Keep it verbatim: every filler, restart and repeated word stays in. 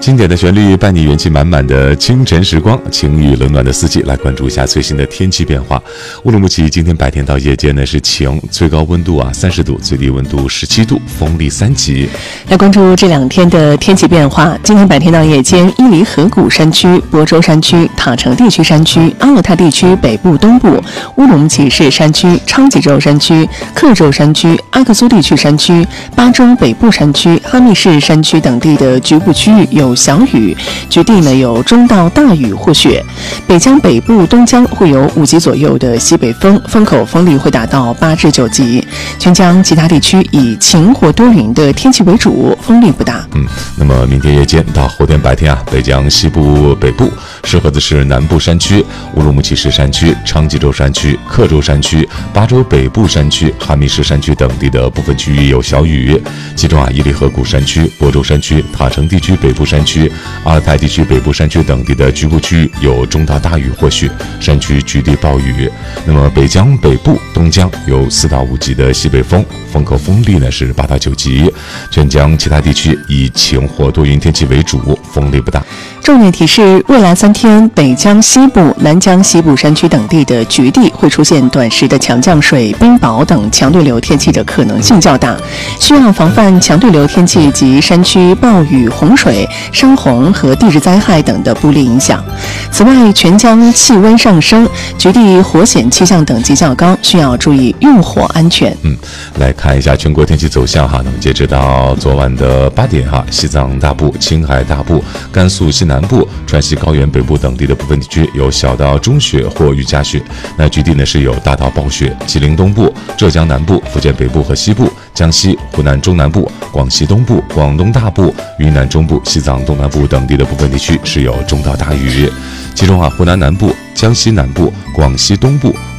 经典的旋律伴你元气满满的清晨时光，晴雨冷暖的四季。来关注一下最新的天气变化。乌鲁木齐今天白天到夜间呢是晴，最高温度啊三十度，最低温度十七度，风力三级。 来关注这两天的天气变化。今天白天到夜间，伊犁河谷山区、亳州山区、塔城地区山区、阿勒泰地区北部东部、乌鲁木齐市山区、昌吉州山区、克州山区、阿克苏地区山区、巴州北部山区、哈密市山区等地的局部区域有小雨，局地呢有中到大雨或雪。北江北部、东江会有五级左右的西北风，风口风力会达到八至九级。全江其他地区以晴或多云的天气为主，风力不大。 嗯，那么明天夜间到后天白天啊，北江西部、北部、石河子市南部山区、乌鲁木齐市山区、昌吉州山区、克州山区、巴州北部山区、哈密市山区等地的部分区域有小雨，其中啊，伊犁河谷山区、亳州山区、塔城地区北部山区、阿勒泰地区北部山区等地的局部区域有中到大雨或雪，山区局地暴雨。那么北江北部、东江有四到五级的西北风，风口风力呢是八到九级。全江其他地区以晴或多云天气为主，风力不大。 重点提示：未来三天，北江西部、南江西部山区等地的局地会出现短时的强降水、冰雹等强对流天气的可能性较大，需要防范强对流天气及山区暴雨、洪水、山洪和地质灾害等的不利影响。此外，全江气温上升，局地火险气象等级较高，需要注意用火安全。 嗯，来看一下全国天气走向哈。那么截止到昨晚的八点哈，西藏大部、青海大部、甘肃西南部、川西高原北部等地的部分地区有小到中雪或雨夹雪，那局地呢是有大到暴雪。吉林东部、浙江南部、福建北部和西部、江西、湖南中南部、广西东部、广东大部、云南中部、西藏东南部等地的部分地区是有中到大雨。其中啊，湖南南部、江西南部、广西东部、